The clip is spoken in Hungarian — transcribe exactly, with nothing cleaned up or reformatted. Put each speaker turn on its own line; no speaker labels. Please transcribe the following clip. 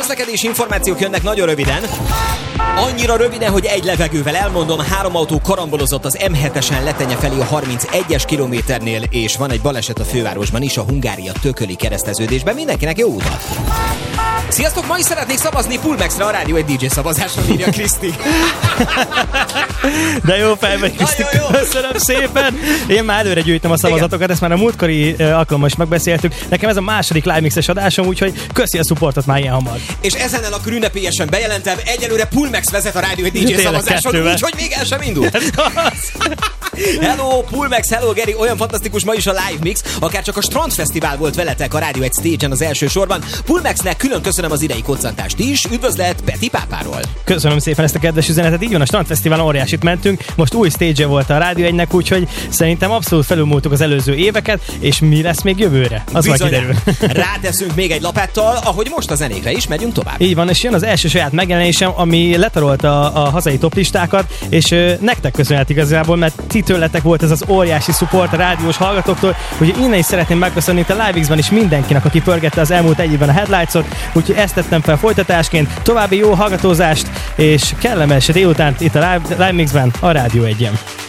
Közlekedési információk jönnek nagyon röviden. Annyira röviden, hogy egy levegővel elmondom, három autó karambolozott az em hetesen Letenye felé a harmincegyes kilométernél, és van egy baleset a fővárosban is, a Hungária-Tököli kereszteződésben. Mindenkinek jó utat! Sziasztok! Ma is szeretnék szavazni Pulmexre, a Rádió egy dé dzsé szavazáson, írja Kriszti.
De jó fej vagy, Kriszti, köszönöm szépen! Én már előre gyűjtöm a szavazatokat, igen. Ezt már a múltkori uh, alkalommal is megbeszéltük. Nekem ez a második Live Mixes adásom, úgyhogy köszi a supportot már ilyen hamar.
És ezennel akkor ünnepélyesen bejelentem, egyelőre Pulmex vezet a Rádió egy dé dzsé szavazáson, úgyhogy még el sem indult. Hello, Pulmex, hello, Geri, olyan fantasztikus ma is a Live Mix, akár csak a Strandfesztivál volt veletek a Rádió egy Stage-en az első sorban. Pulmexnek külön köszönöm az idei koccantást is, üdvözlet Peti pápáról.
Köszönöm szépen ezt a kedves üzenetet, így van, a Strandfesztiválon óriásit mentünk, most új stage volt a Rádió egynek, úgyhogy szerintem abszolút felülmúltuk az előző éveket, és mi lesz még jövőre? Az majd kiderül.
Ráteszünk még egy lapáttal, ahogy most a zenékre is, megyünk tovább.
Így van, és jön az első saját megjelenésem, ami letarolta a, a hazai toplistákat, és ö, nektek köszönhet igazából, mert ti tőletek volt ez az óriási support a rádiós hallgatóktól, úgyhogy innen is szeretném megköszönni itt a Live X-ben is mindenkinek, aki pörgette az elmúlt egy évben a Headlights-ot, úgyhogy ezt tettem fel folytatásként. További jó hallgatózást, és kellemes délutánt itt a Live, Live Mix-ben a Rádió egyen.